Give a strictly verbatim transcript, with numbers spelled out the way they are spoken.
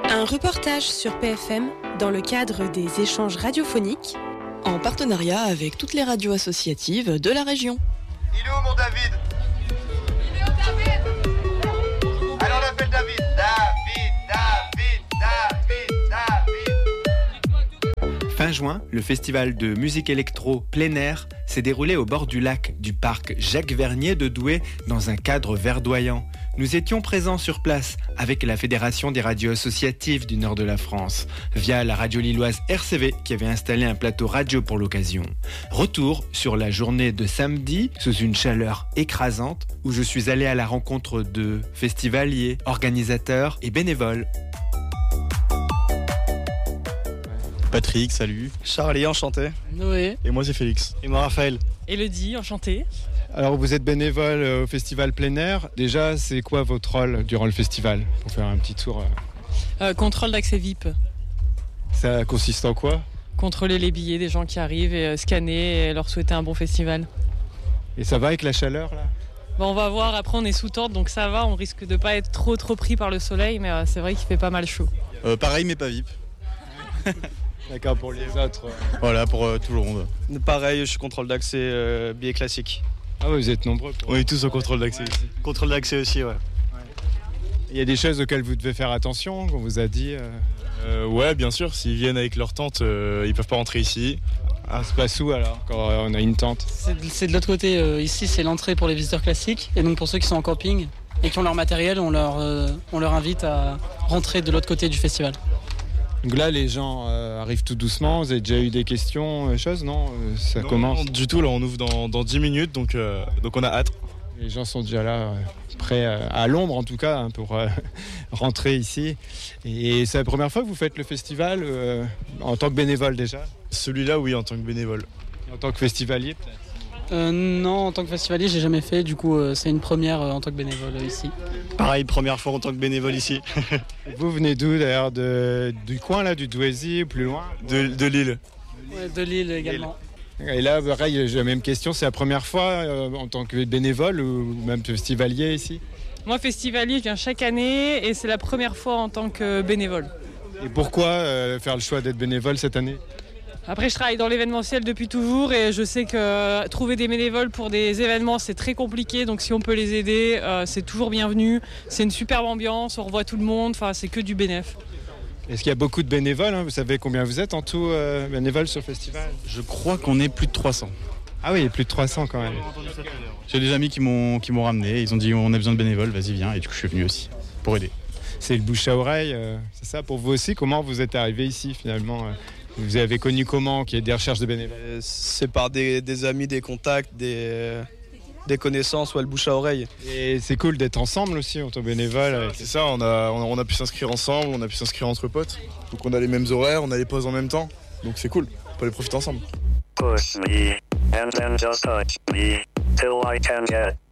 Un reportage sur P F M dans le cadre des échanges radiophoniques en partenariat avec toutes les radios associatives de la région. Il est où mon David ? Il est où David ? Allez, on appelle David. David, David, David, David. Fin juin, le festival de musique électro plein air s'est déroulé au bord du lac du parc Jacques Vernier de Douai dans un cadre verdoyant. Nous étions présents sur place avec la Fédération des radios associatives du nord de la France, via la radio lilloise R C V qui avait installé un plateau radio pour l'occasion. Retour sur la journée de samedi, sous une chaleur écrasante, où je suis allé à la rencontre de festivaliers, organisateurs et bénévoles. Patrick, salut. Charlie, enchanté. Noé. Et moi c'est Félix. Et moi Raphaël. Élodie, enchanté. Alors vous êtes bénévole au festival plein air. Déjà, c'est quoi votre rôle durant le festival ? Pour faire un petit tour. Euh, contrôle d'accès V I P. Ça consiste en quoi ? Contrôler les billets des gens qui arrivent et euh, scanner et leur souhaiter un bon festival. Et ça va avec la chaleur là ? Bon, on va voir, après on est sous tente donc ça va, on risque de pas être trop trop pris par le soleil mais euh, c'est vrai qu'il fait pas mal chaud. Euh, pareil mais pas V I P. D'accord, pour les autres. Euh... Voilà, pour euh, tout le monde. Pareil, je suis contrôle d'accès euh, billet classique. Ah ouais, vous êtes nombreux. Pour... On est tous au contrôle d'accès. Ouais. Contrôle d'accès aussi, ouais. Il y a des choses auxquelles vous devez faire attention, qu'on vous a dit euh... Euh, Ouais, bien sûr, s'ils viennent avec leur tente, euh, ils peuvent pas rentrer ici. Ah, c'est pas sous alors, quand on a une tente. C'est, c'est de l'autre côté, euh, ici c'est l'entrée pour les visiteurs classiques, et donc pour ceux qui sont en camping et qui ont leur matériel, on leur, euh, on leur invite à rentrer de l'autre côté du festival. Donc là, les gens euh, arrivent tout doucement. Vous avez déjà eu des questions, euh, choses, non euh, Ça non, commence. Non, du tout, là on ouvre dans, dans dix minutes, donc, euh, donc on a hâte. Les gens sont déjà là, euh, prêts euh, à l'ombre en tout cas, hein, pour euh, rentrer ici. Et, et c'est la première fois que vous faites le festival euh, en tant que bénévole déjà ? Celui-là, oui, en tant que bénévole. En tant que festivalier peut-être ? Euh, non, en tant que festivalier, j'ai jamais fait. Du coup, euh, c'est une première euh, en tant que bénévole euh, ici. Pareil, première fois en tant que bénévole ici. Vous venez d'où d'ailleurs de, du coin là, du Douaisis, plus loin ? De, de Lille. Ouais, de Lille également. Et là, pareil, j'ai la même question. C'est la première fois euh, en tant que bénévole ou même festivalier ici ? Moi festivalier, je viens chaque année et c'est la première fois en tant que bénévole. Et pourquoi euh, faire le choix d'être bénévole cette année ? Après, je travaille dans l'événementiel depuis toujours et je sais que trouver des bénévoles pour des événements, c'est très compliqué. Donc si on peut les aider, euh, c'est toujours bienvenu. C'est une superbe ambiance, on revoit tout le monde, enfin, c'est que du bénéf. Est-ce qu'il y a beaucoup de bénévoles, hein ? Vous savez combien vous êtes en tout euh, bénévoles sur le festival ? Je crois qu'on est plus de trois cents. Ah oui, il y a plus de trois cents quand même. J'ai des amis qui m'ont, qui m'ont ramené, ils ont dit on a besoin de bénévoles, vas-y viens, et du coup je suis venu aussi pour aider. C'est le bouche à oreille, euh, c'est ça pour vous aussi ? Comment vous êtes arrivé ici finalement ? Vous avez connu comment qu'il y ait des recherches de bénévoles ? C'est par des, des amis, des contacts, des, des connaissances, ouais, le bouche à oreille. Et c'est cool d'être ensemble aussi en tant que bénévole. C'est ça, on a, on a pu s'inscrire ensemble, on a pu s'inscrire entre potes. Donc on a les mêmes horaires, on a les pauses en même temps. Donc c'est cool, on peut les profiter ensemble. Push me, and then just touch me, till I can get